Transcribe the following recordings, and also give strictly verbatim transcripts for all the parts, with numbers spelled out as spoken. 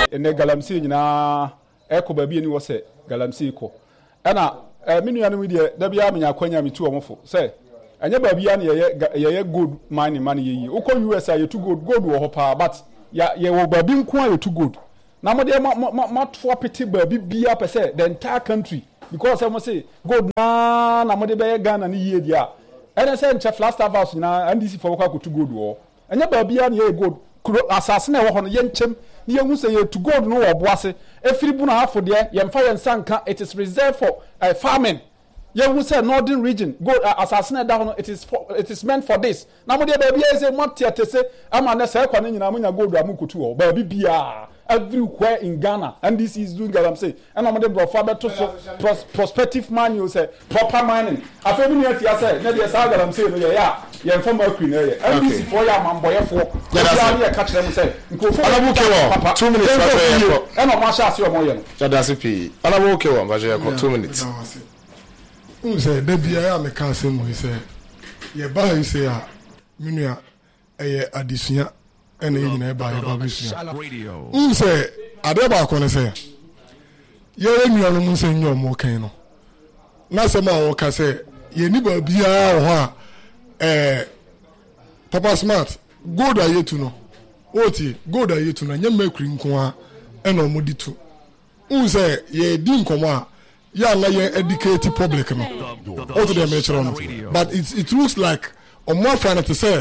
ne galamsey nyina eko ba bi ani wo se galamsey ko ana minu ya no de da bia menya kwanya metu omofo se anya ba bia ne ye ye gold mining man ye yi ukọ U S A ye to gold gold wo ho pa but ya ye wo ba bi nko a ye to gold na mo de ma to pete ba bi bia pe se the entire country because I must say gold na na mo de be Ghana ni ye dia ene se nche Flagstaff House na N D C for kwa ko to gold wo anya ba bia ne ye gold asase na wo ho no ye nchem ni ye hu se ye to gold no wo boase efiri bu na afo de ye mfa ye nsanka it is reserved for uh, farming ye hu se northern region gold uh, asase na da ho no it is for, it is meant for this na mo de ba bia se mo tiatese ama na se kwa na nyina mo nya gold amukutu wo ba bia everywhere in Ghana and this is doing what I'm saying and I'm the brother to so pros, prospective manual say proper mining after me here say na dey say what I'm saying no ya ya inform queen here and this for ya man boy for ya dey catch them say nko for ala buke wo two minutes ba say ko and o ma sha say o mo ye no ja da sipi ala buke wo ba say ko two minutes um say da bia ya me kan say mo say ye ba he say a minua eh adisua ene yina ba ya ba bisu um say ade ba ko ne say ye enua no say nyo mo kan no na say ma wo ka say ye ni ba bia wo ha eh Papa Smart gold ayetu no oti gold ayetu na nya makuri nko a ene omodi tu um say ye di nkomo a ya na ye educate public no oti dem e chiro no but it it looks like o more fan to say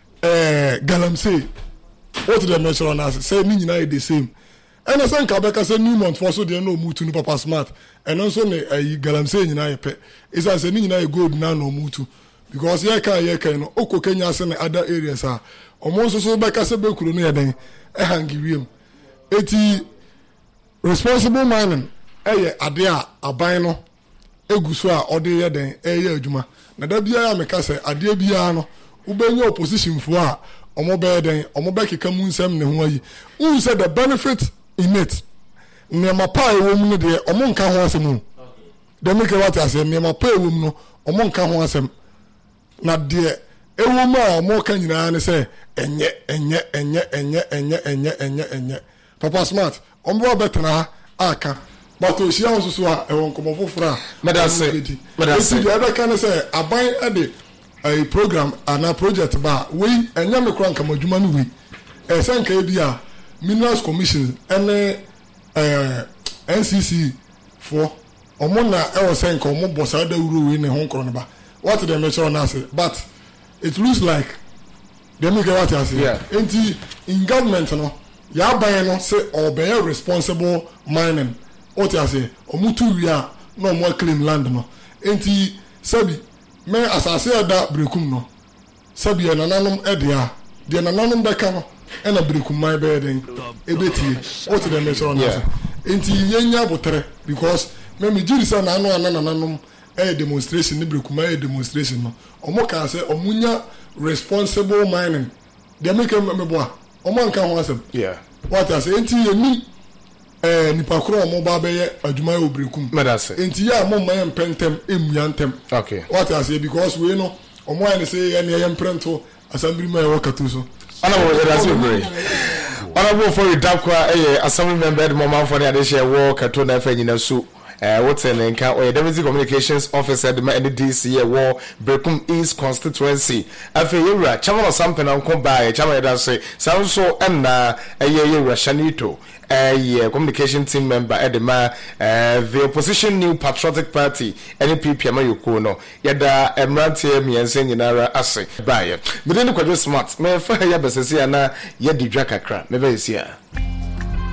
eh galamsey what the measure on us say ni nyina the same and I say Kabeka say new month for so dey no mutu ni Papa Smart and also ne ayi galamsey nyina ye pe is say ni nyina ye gold na no mutu because ye kan ye kan no okọ Kenya say na other areas ah omo so so beka say bekuru no ye den e hangi wiem eti responsible mining eh ade a aban no eguso a ode ye den eh ye adwuma na da bia ya meka say ade bia no ubenya opposition fo a omo be den omo be keka mu nsem ne ho ayi who said the benefit in it ne ma pa ewo mu de omo nka ho asem de make what asem ne ma pa ewo mu no omo nka ho asem na de ewo mu a omo ka nyina ne say enye enye enye enye enye enye enye enye Papa Smart omo be tena aka but o shia so so a ewon komo fofora medase medase de ebe kan say aban ade a program and a project ba we enya me kran kama dwuma no we e senka bia Minerals Commission ene eh N C C for omo na e wo senka omo bosa da wuro we ne ho nkro no ba what the measure na say but it looks like dem get what I say yeah enti in government no ya ban no say obey responsible mining what I say omo tu wi a no more claim land no enti sabi me asase ada brekum no sabi na nanom edea de na nanom beka no e na brekum mai be den ebetie what the measure on that enti yenya botere because me me jiri sa na anu anana nanom e demonstration ni brekum ai demonstration no omo kan say omunya responsible mining de make me boa omo anka ho asem yeah what I say enti yeni eh nipa kro omo ba be ye adwuma e obrekum medase enti ya mo man pentem emuantem okay what I say because we know omo an say any yam prento assembly man work to so honorable medase agree honorable for idakwa eh assembly member the moment for the addition work to na fa nyina so eh what's in nka or deputy communications officer the N D C war Brekum East constituency afa yewura chairman of something anko by chairman that say sound so na eh yewura Shanito eh communication team member edema eh the opposition new patriotic party N P P amayoko no yeda emrantie miense nyinara ase baye me dey no kwadwo smart me fa ya besese ana ye didwa kakra me be sia